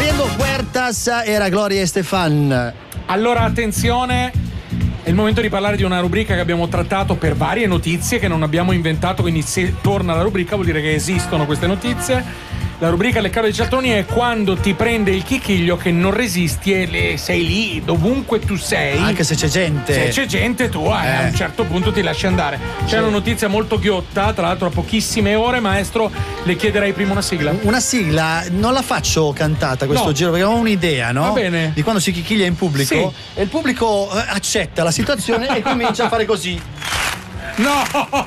Diego Huertas era Gloria Estefan. Allora attenzione, è il momento di parlare di una rubrica che abbiamo trattato per varie notizie che non abbiamo inventato, quindi se torna la rubrica vuol dire che esistono queste notizie. La rubrica Le cave dei cialtroni è quando ti prende il chichiglio che non resisti e sei lì dovunque tu sei. Anche se c'è gente. Se c'è gente tu a un certo punto ti lasci andare. C'è una notizia molto ghiotta, tra l'altro a pochissime ore, maestro, le chiederei prima una sigla. Una sigla, non la faccio cantata questo giro perché ho un'idea, no? Va bene. Di quando si chichiglia in pubblico Sì. e il pubblico accetta la situazione e comincia a fare così. No!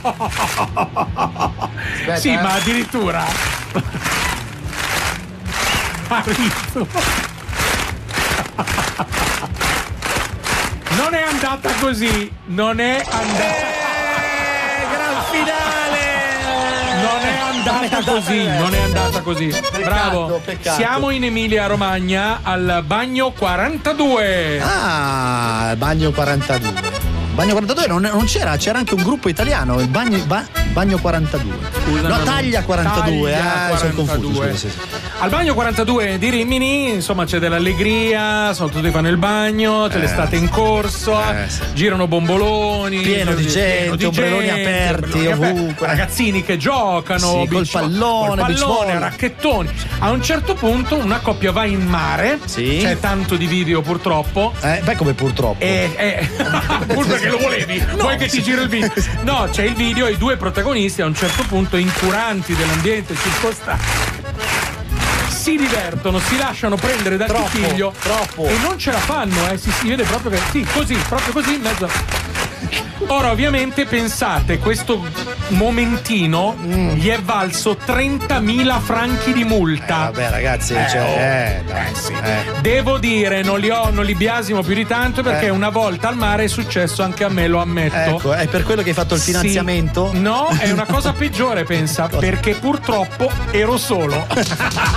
Aspetta, sì, ma addirittura. Non è andata così, non è andata. Gran finale! Non è andata così, non è andata così. Bravo. Peccato. Siamo in Emilia Romagna al Bagno 42. Ah, Bagno 42. Bagno 42 non c'era anche un gruppo italiano, il Bagno 42. Scusa, no, Taglia 42, sono confuso. Sì. Al Bagno 42 di Rimini, insomma, c'è dell'allegria, tutti fanno il bagno, c'è l'estate in corso, sì. Girano bomboloni, Pieno di gente, ombrelloni aperti ovunque. Ragazzini che giocano, sì, col pallone, beach volley, racchettoni. A un certo punto una coppia va in mare, sì. C'è tanto di video purtroppo. Beh, come purtroppo. Pur perché lo volevi, vuoi che ti giro il video? No, c'è il video e i due protagonisti a un certo punto, incuranti dell'ambiente circostante, si divertono, si lasciano prendere dal chichiglio e non ce la fanno, si vede proprio che proprio così in mezzo. Ora ovviamente pensate, questo momentino gli è valso 30.000 franchi di multa. Vabbè ragazzi, sì. Devo dire, non li biasimo più di tanto perché una volta al mare è successo anche a me, lo ammetto. Ecco, è per quello che hai fatto il finanziamento? Sì. No, è una cosa peggiore, pensa, perché purtroppo ero solo.